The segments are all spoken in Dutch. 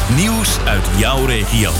Het nieuws uit jouw regio.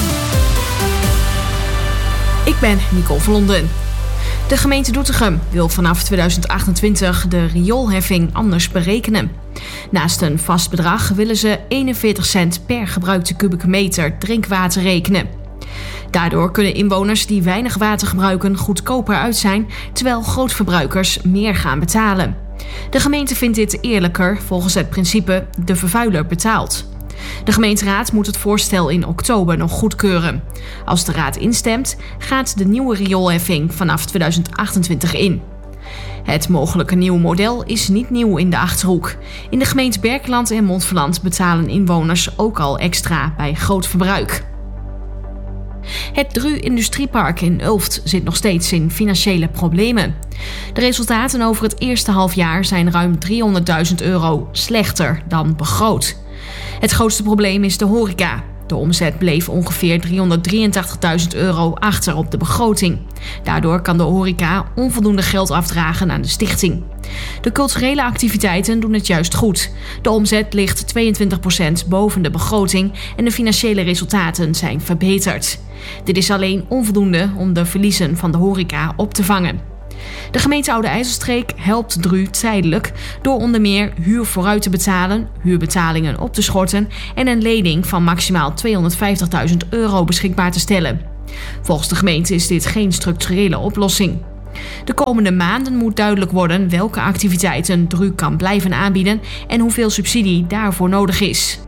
Ik ben Nicole van Londen. De gemeente Doetinchem wil vanaf 2028 de rioolheffing anders berekenen. Naast een vast bedrag willen ze 41 cent per gebruikte kubieke meter drinkwater rekenen. Daardoor kunnen inwoners die weinig water gebruiken goedkoper uit zijn, terwijl grootverbruikers meer gaan betalen. De gemeente vindt dit eerlijker volgens het principe de vervuiler betaalt. De gemeenteraad moet het voorstel in oktober nog goedkeuren. Als de raad instemt, gaat de nieuwe rioolheffing vanaf 2028 in. Het mogelijke nieuwe model is niet nieuw in de Achterhoek. In de gemeente Berkeland en Montferland betalen inwoners ook al extra bij groot verbruik. Het Dru Industriepark in Ulft zit nog steeds in financiële problemen. De resultaten over het eerste halfjaar zijn ruim €300.000 slechter dan begroot. Het grootste probleem is de horeca. De omzet bleef ongeveer €383.000 achter op de begroting. Daardoor kan de horeca onvoldoende geld afdragen aan de stichting. De culturele activiteiten doen het juist goed. De omzet ligt 22% boven de begroting en de financiële resultaten zijn verbeterd. Dit is alleen onvoldoende om de verliezen van de horeca op te vangen. De gemeente Oude IJsselstreek helpt Dru tijdelijk door onder meer huur vooruit te betalen, huurbetalingen op te schorten en een lening van maximaal €250.000 beschikbaar te stellen. Volgens de gemeente is dit geen structurele oplossing. De komende maanden moet duidelijk worden welke activiteiten Dru kan blijven aanbieden en hoeveel subsidie daarvoor nodig is.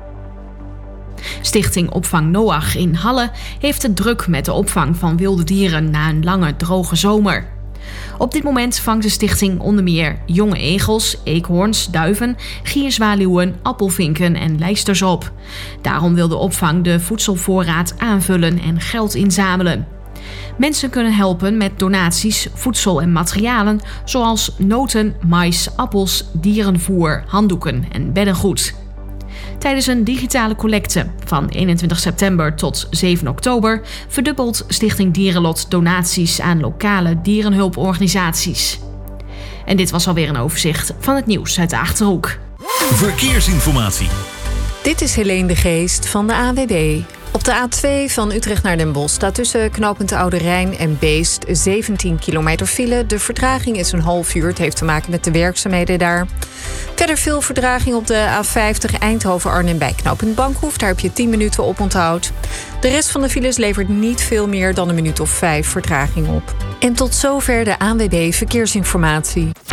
Stichting Opvang Noach in Halle heeft het druk met de opvang van wilde dieren na een lange droge zomer. Op dit moment vangt de stichting onder meer jonge egels, eekhoorns, duiven, gierzwaluwen, appelvinken en lijsters op. Daarom wil de opvang de voedselvoorraad aanvullen en geld inzamelen. Mensen kunnen helpen met donaties, voedsel en materialen zoals noten, mais, appels, dierenvoer, handdoeken en beddengoed. Tijdens een digitale collecte van 21 september tot 7 oktober verdubbelt Stichting Dierenlot donaties aan lokale dierenhulporganisaties. En dit was alweer een overzicht van het nieuws uit de Achterhoek. Verkeersinformatie. Dit is Helene de Geest van de ANWB. Op de A2 van Utrecht naar Den Bosch staat tussen knooppunt Oude Rijn en Beest 17 kilometer file. De vertraging is een half uur. Het heeft te maken met de werkzaamheden daar. Verder veel vertraging op de A50 Eindhoven-Arnhem bij knooppunt Bankhoef. Daar heb je 10 minuten op onthoud. De rest van de files levert niet veel meer dan een minuut of 5 vertraging op. En tot zover de ANWB Verkeersinformatie.